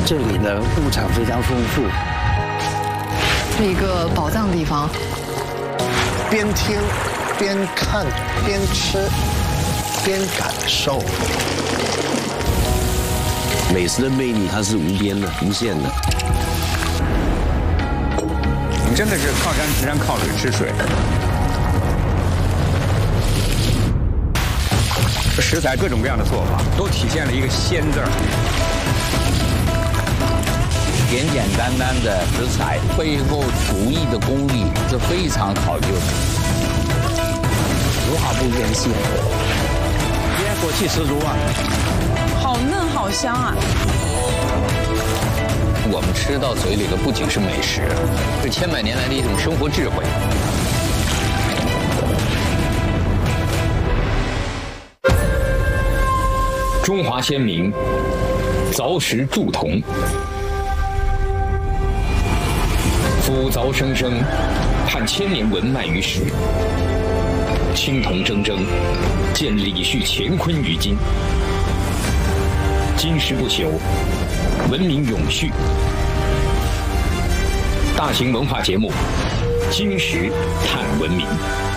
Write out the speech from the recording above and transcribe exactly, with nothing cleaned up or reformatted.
这里的物产非常丰富， 是一个宝藏地方。 边听边看边吃边感受， 美食的魅力它是无边的、无限的。 你真的是靠山吃山，靠水吃水。食材各种各样的做法，都体现了一个“鲜”字儿。 简简单单的食材背后厨艺的功力是非常考究的， 无毫不原性，烟火气十足啊！ 好嫩好香啊！ 我们吃到嘴里的不仅是美食，是千百年来的一种生活智慧。 中华先民凿石铸铜，夫凿生生，盼千年文脉于史。青铜铮铮，见李旭乾坤于今。金石不朽，文明永续。大型文化节目《金石探文明》。